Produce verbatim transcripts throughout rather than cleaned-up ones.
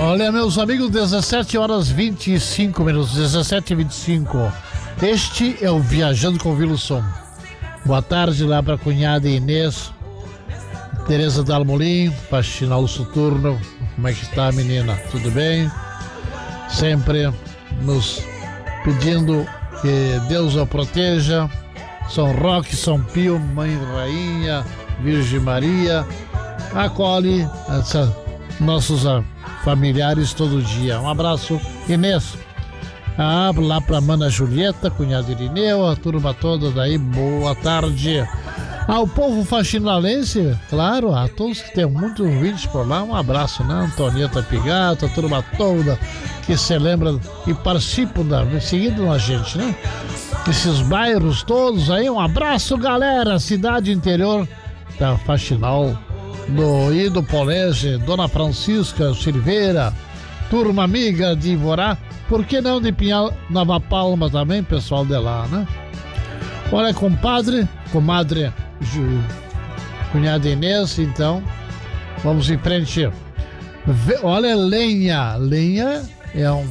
Olha, meus amigos, dezessete horas e vinte e cinco minutos, dezessete e vinte e cinco. Este é o Viajando com Wilson. Boa tarde lá para a cunhada Inês, Tereza Dalmolin, faxinal soturno. Como é que está, menina? Tudo bem? Sempre nos pedindo que Deus a proteja. São Roque, São Pio, Mãe Rainha, Virgem Maria, acolhe essa, nossos familiares todo dia. Um abraço, Inês. Ah, lá pra Mana Julieta, cunhada Irineu, a turma toda daí, boa tarde. Ao povo faxinalense, claro, a todos que tem muitos vídeos por lá, um abraço, né? Antonieta Pigato, a turma toda que se lembra e participa da, seguindo a gente, né? Esses bairros todos aí, um abraço, galera, cidade interior da Faxinal, do Ido Polege, Dona Francisca Silveira, turma amiga de Ivorá, por que não de Pinhal, Nova Palma também, pessoal de lá, né? Olha, compadre, comadre, Ju, cunhada Inês, então, vamos em frente. Vê, olha, lenha, lenha é um...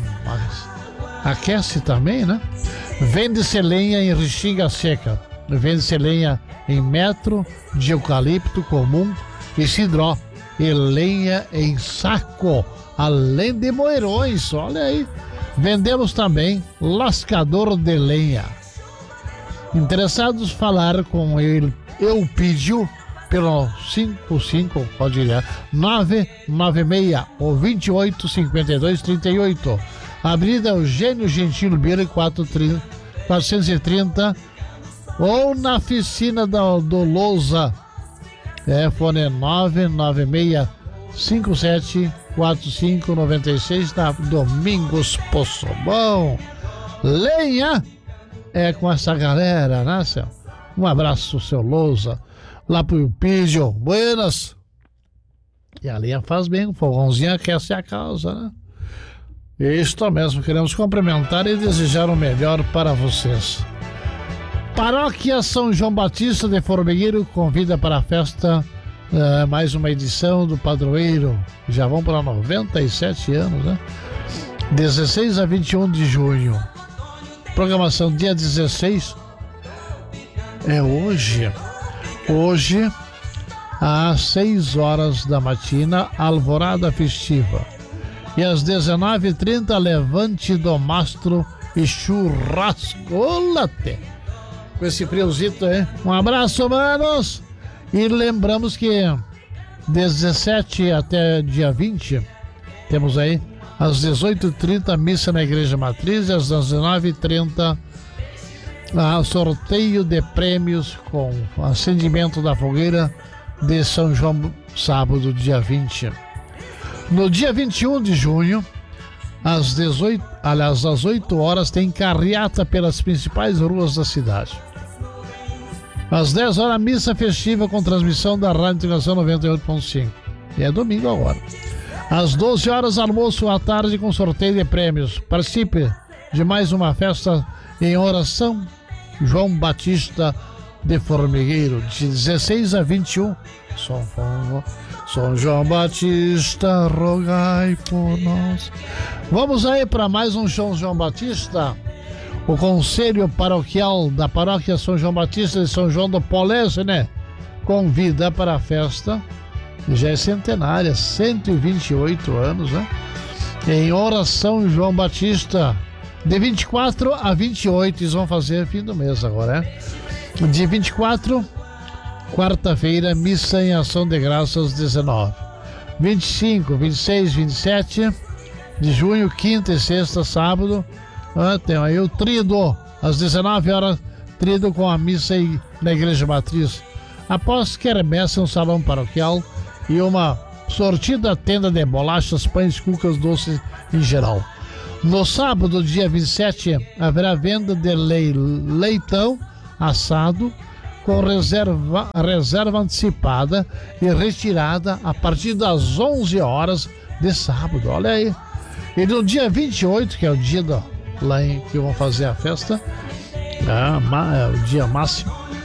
aquece também, né? Vende-se lenha em Restinga Seca, vende-se lenha em metro de eucalipto comum e cidró, e lenha em saco, além de moerões, olha aí. Vendemos também lascador de lenha. Interessados falar com ele, eu pediu pelo cinco cinco, pode ir, nove nove seis ou vinte e oito, cinquenta e dois, trinta e oito. Avenida Eugênio Gentil Bira, quatrocentos e trinta, ou na oficina da, do Lousa, é, fone nove nove seis, cinco sete quatro cinco nove seis, na Domingos Poçobão. Lenha é com essa galera, né, seu? Um abraço, seu Lousa, lá pro Pídio, buenas. E a lenha faz bem, o fogãozinho aquece a causa, né? Isto mesmo, queremos cumprimentar e desejar o melhor para vocês. Paróquia São João Batista de Formigueiro convida para a festa, uh, mais uma edição do Padroeiro. Já vão para noventa e sete anos, né? dezesseis a vinte e um de junho. Programação dia dezesseis é hoje. Hoje, às seis horas da matina, alvorada festiva. E às dezenove e trinta, levante do mastro e churrasco. Olá, com esse friozito, hein? Um abraço, manos! E lembramos que dezessete até dia vinte, temos aí às dezoito e trinta, missa na Igreja Matriz, e às dezenove e trinta, a sorteio de prêmios com acendimento da fogueira de São João, sábado, dia vinte. No dia vinte e um de junho, às dezoito, aliás, às oito horas, tem carreata pelas principais ruas da cidade. Às dez horas, missa festiva com transmissão da Rádio Integração noventa e oito ponto cinco. E é domingo agora. Às doze horas, almoço à tarde com sorteio de prêmios. Participe de mais uma festa em oração João Batista de Formigueiro, de dezesseis a vinte e um. São, São João Batista, rogai por nós. Vamos aí para mais um São João Batista. O Conselho Paroquial da Paróquia São João Batista de São João do Polese, né? Convida para a festa, já é centenária, cento e vinte e oito anos, né? Em oração João Batista, de vinte e quatro a vinte e oito, eles vão fazer fim do mês agora, né? De vinte e quatro, quarta-feira, missa em ação de graças, dezenove. vinte e cinco, vinte e seis, vinte e sete de junho, quinta e sexta, sábado, ah, tem aí o Trido, às dezenove horas, Trido com a missa aí na Igreja Matriz. Após quermesse, um salão paroquial e uma sortida tenda de bolachas, pães, cucas, doces em geral. No sábado, dia vinte e sete, haverá venda de leitão assado com reserva, reserva antecipada e retirada a partir das onze horas de sábado. Olha aí. E no dia vinte e oito, que é o dia do, lá em que vão fazer a festa, é, é o dia máximo,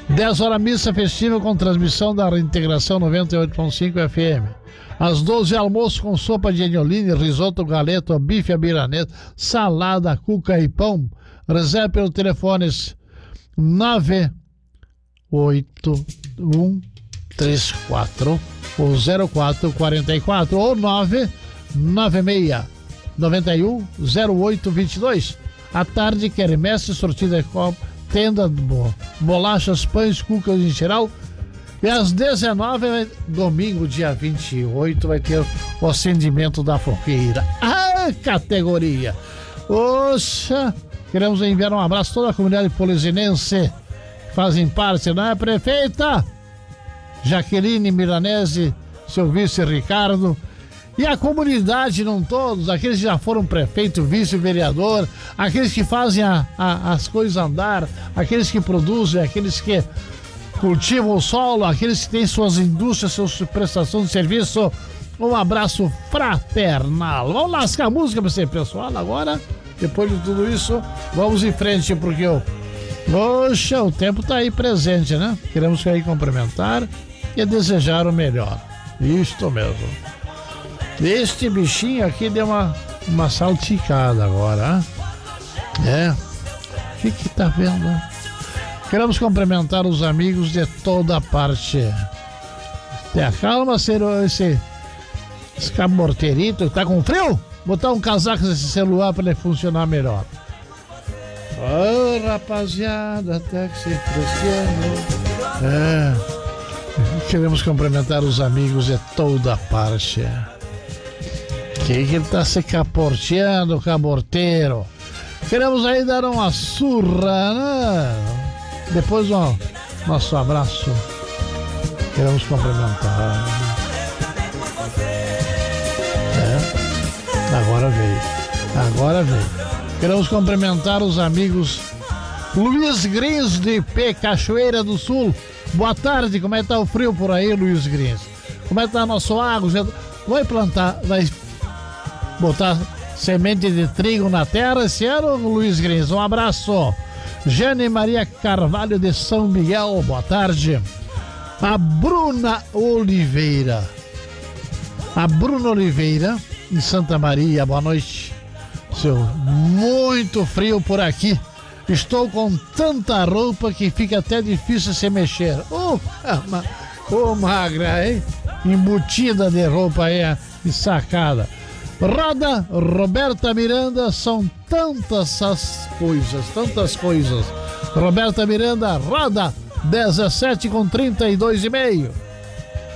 dez horas missa festiva com transmissão da Reintegração noventa e oito ponto cinco F M. Às doze, almoço com sopa de agnoline, risoto, galeto, bife à milanesa, salada, cuca e pão. Reserve pelo telefone nove oito um três quatro ou zero quatro quatro quatro ou nove nove seis nove um zero oito dois dois. À tarde, quermesse, sortida de copo, tenda de bolachas, pães, cucas em geral. E às dezenove, domingo, dia vinte e oito, vai ter o acendimento da fogueira. Ah, categoria! Oxa! Queremos enviar um abraço a toda a comunidade polisinense que fazem parte, não é, prefeita? Jaqueline Milanese, seu vice Ricardo, e a comunidade, não todos, aqueles que já foram prefeito, vice-vereador, aqueles que fazem a, a, as coisas andar, aqueles que produzem, aqueles que cultivam o solo, aqueles que têm suas indústrias, suas prestações de serviço. Um abraço fraternal. Vamos lascar a música para esse pessoal agora. Depois de tudo isso, vamos em frente, porque o Poxa, o tempo tá aí presente, né? Queremos aí cumprimentar e desejar o melhor. Isto mesmo. Este bichinho aqui deu uma, uma salticada agora, hein? É. O que que tá vendo? Queremos cumprimentar os amigos de toda parte. Tenha calma, ser esse escamorterito. Tá com frio? Botar um casaco nesse celular para ele funcionar melhor. Ô, oh, rapaziada, até que se fresqueando. É. Queremos cumprimentar os amigos de toda parte. Que que ele tá se caporteando, caborteiro? Queremos aí dar uma surra, né? Depois, ó, nosso abraço. Queremos cumprimentar. É. Agora veio. Agora veio. Queremos cumprimentar os amigos Luiz Grins de P, Cachoeira do Sul. Boa tarde, como é que tá o frio por aí, Luiz Grins? Como é que tá nosso água? Vai plantar, vai botar semente de trigo na terra esse ano, Luiz Grins? Um abraço. Jane Maria Carvalho de São Miguel, boa tarde. A Bruna Oliveira. A Bruna Oliveira, em Santa Maria, boa noite. Seu, muito frio por aqui. Estou com tanta roupa que fica até difícil se mexer. Ô, oh, oh, magra, hein? Embutida de roupa aí e sacada. Roda, Roberta Miranda, são tantas as coisas, tantas coisas. Roberta Miranda, roda, dezessete com trinta e dois e meio.